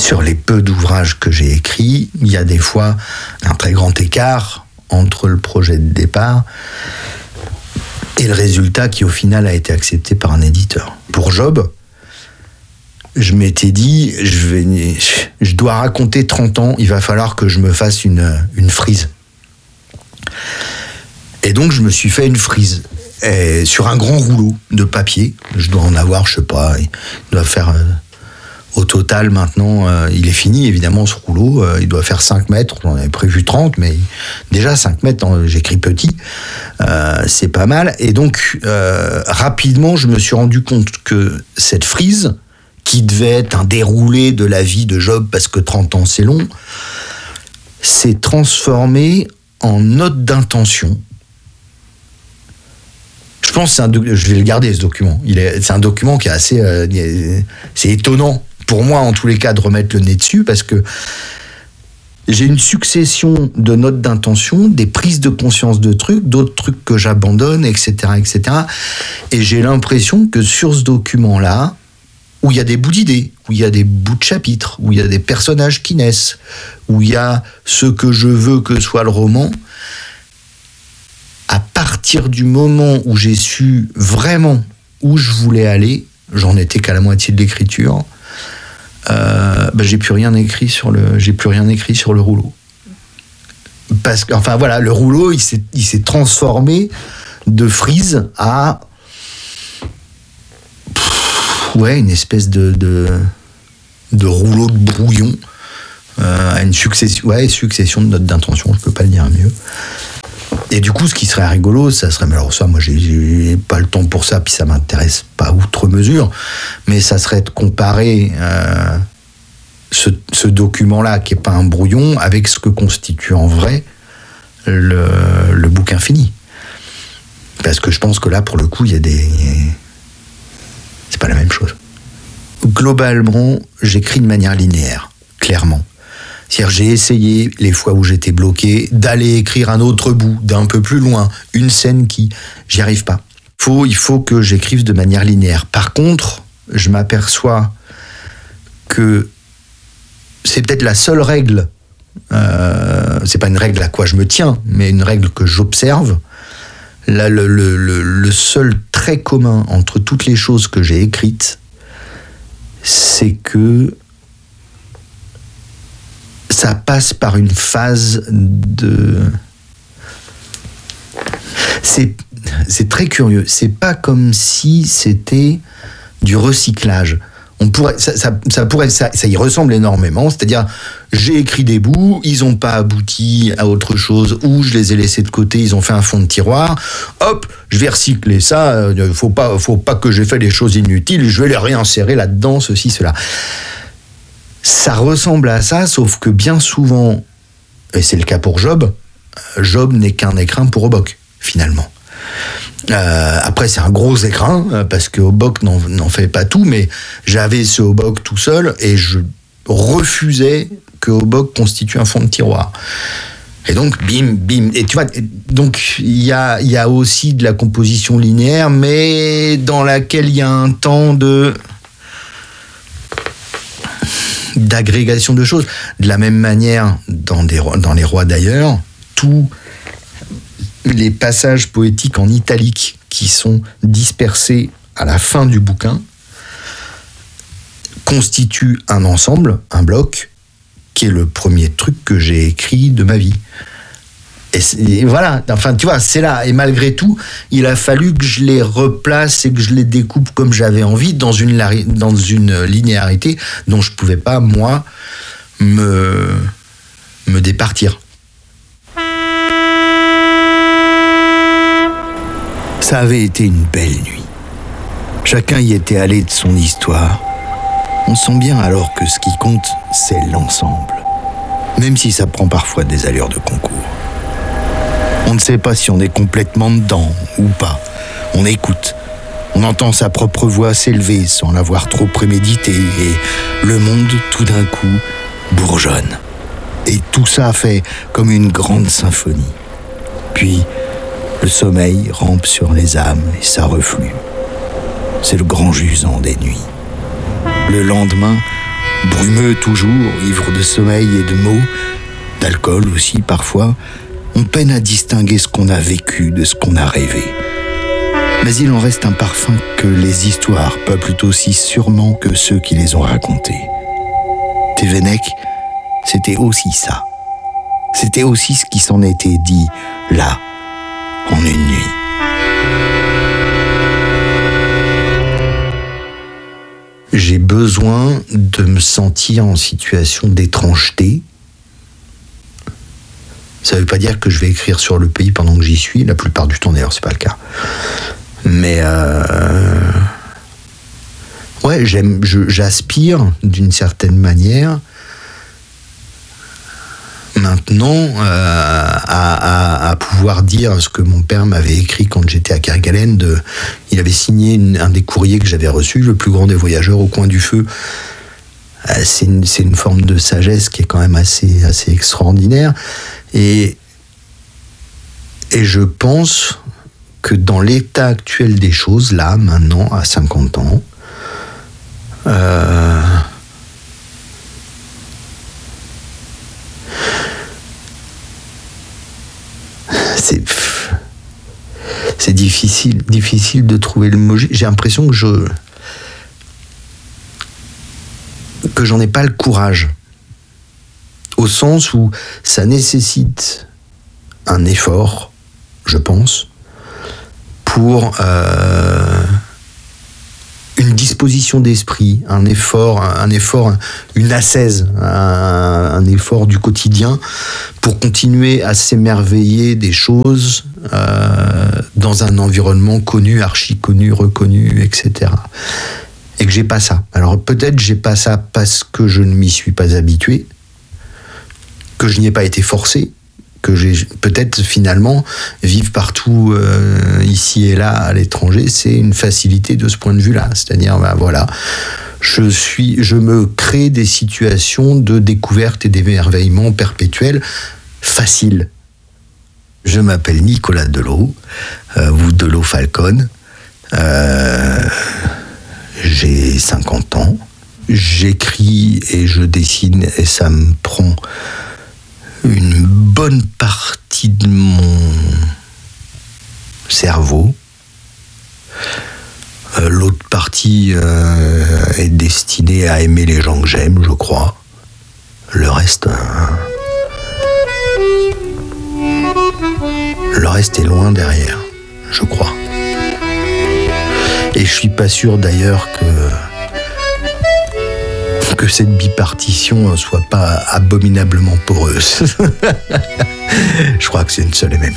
sur les peu d'ouvrages que j'ai écrits, il y a des fois un très grand écart entre le projet de départ et le résultat qui, au final, a été accepté par un éditeur. Pour Job, je m'étais dit, je dois raconter 30 ans, il va falloir que je me fasse une frise. Et donc, je me suis fait une frise sur un grand rouleau de papier. Je dois en avoir, je sais pas, il doit faire... Au total, maintenant, il est fini, évidemment, ce rouleau. Il doit faire 5 mètres. On avait prévu 30, mais déjà 5 mètres, j'écris petit. C'est pas mal. Et donc, rapidement, je me suis rendu compte que cette frise, qui devait être un déroulé de la vie de Job, parce que 30 ans, c'est long, s'est transformée en note d'intention. Je pense que je vais le garder, ce document. C'est un document qui est assez... c'est étonnant, pour moi, en tous les cas, de remettre le nez dessus, parce que j'ai une succession de notes d'intention, des prises de conscience de trucs, d'autres trucs que j'abandonne, etc., etc. Et j'ai l'impression que sur ce document-là, où il y a des bouts d'idées, où il y a des bouts de chapitres, où il y a des personnages qui naissent, où il y a ce que je veux que soit le roman, à partir du moment où j'ai su vraiment où je voulais aller, j'en étais qu'à la moitié de l'écriture, j'ai plus rien écrit sur le rouleau. Parce que, enfin voilà, le rouleau, il s'est transformé de frise à une espèce de rouleau de brouillon, à une succession de notes d'intention, je peux pas le dire mieux. Et du coup, ce qui serait rigolo, ça serait, mais alors ça, moi, j'ai pas le temps pour ça, puis ça m'intéresse pas outre mesure, mais ça serait de comparer ce document-là, qui est pas un brouillon, avec ce que constitue en vrai le bouquin fini. Parce que je pense que là, pour le coup, c'est pas la même chose. Globalement, j'écris de manière linéaire, clairement. C'est-à-dire, j'ai essayé, les fois où j'étais bloqué, d'aller écrire un autre bout, d'un peu plus loin, une scène qui... J'y arrive pas. Il faut que j'écrive de manière linéaire. Par contre, je m'aperçois que c'est peut-être la seule règle, c'est pas une règle à quoi je me tiens, mais une règle que j'observe. Là, le seul trait commun entre toutes les choses que j'ai écrites, c'est que ça passe par une phase de... C'est très curieux. C'est pas comme si c'était du recyclage. Ça y ressemble énormément. C'est-à-dire, j'ai écrit des bouts, ils n'ont pas abouti à autre chose, ou je les ai laissés de côté, ils ont fait un fond de tiroir. Hop, je vais recycler ça. Faut pas que j'ai fait des choses inutiles. Je vais les réinsérer là-dedans, ceci, cela. Ça ressemble à ça, sauf que bien souvent, et c'est le cas pour Job, Job n'est qu'un écrin pour Obock, finalement. Après, c'est un gros écrin, parce que Obock n'en fait pas tout, mais j'avais ce Obock tout seul, et je refusais que Obock constitue un fond de tiroir. Et donc, bim, bim. Et tu vois, donc il y a aussi de la composition linéaire, mais dans laquelle il y a un temps d'agrégation de choses. De la même manière, dans Les Rois d'ailleurs, tous les passages poétiques en italique qui sont dispersés à la fin du bouquin constituent un ensemble, un bloc, qui est le premier truc que j'ai écrit de ma vie. Et voilà, enfin tu vois, c'est là. Et malgré tout, il a fallu que je les replace et que je les découpe comme j'avais envie, dans une linéarité dont je pouvais pas, moi, me départir. Ça avait été une belle nuit. Chacun y était allé de son histoire. On sent bien alors que ce qui compte, c'est l'ensemble. Même si ça prend parfois des allures de concours. On ne sait pas si on est complètement dedans ou pas. On écoute. On entend sa propre voix s'élever sans l'avoir trop prémédité et le monde, tout d'un coup, bourgeonne. Et tout ça fait comme une grande symphonie. Puis, le sommeil rampe sur les âmes et ça reflue. C'est le grand jusant des nuits. Le lendemain, brumeux toujours, ivre de sommeil et de mots, d'alcool aussi parfois, on peine à distinguer ce qu'on a vécu de ce qu'on a rêvé. Mais il en reste un parfum que les histoires peuplent aussi sûrement que ceux qui les ont racontées. Thévenec, c'était aussi ça. C'était aussi ce qui s'en était dit là, en une nuit. J'ai besoin de me sentir en situation d'étrangeté. Ça ne veut pas dire que je vais écrire sur le pays pendant que j'y suis. La plupart du temps, d'ailleurs, c'est pas le cas. Mais ouais, j'aspire d'une certaine manière maintenant à pouvoir dire ce que mon père m'avait écrit quand j'étais à Kerguelen. Il avait signé un des courriers que j'avais reçu, le plus grand des voyageurs au coin du feu. C'est une forme de sagesse qui est quand même assez extraordinaire. Et je pense que dans l'état actuel des choses, là, maintenant, à 50 ans, c'est difficile de trouver le mot. J'ai l'impression que j'en ai pas le courage, au sens où ça nécessite un effort, je pense, pour une disposition d'esprit, un effort, une ascèse, un effort du quotidien pour continuer à s'émerveiller des choses dans un environnement connu, archi-connu, reconnu, etc. Et que j'ai pas ça. Alors peut-être j'ai pas ça parce que je ne m'y suis pas habitué, que je n'y ai pas été forcé, que j'ai peut-être finalement vivre partout ici et là à l'étranger, c'est une facilité de ce point de vue-là. C'est-à-dire, voilà, je me crée des situations de découverte et d'émerveillement perpétuel faciles. Je m'appelle Nicolas Delot, ou Delot Falcon. J'ai 50 ans. J'écris et je dessine et ça me prend une bonne partie de mon cerveau. L'autre partie est destinée à aimer les gens que j'aime, je crois. Le reste est loin derrière, je crois. Et je suis pas sûr d'ailleurs que cette bipartition soit pas abominablement poreuse. Je crois que c'est une seule et même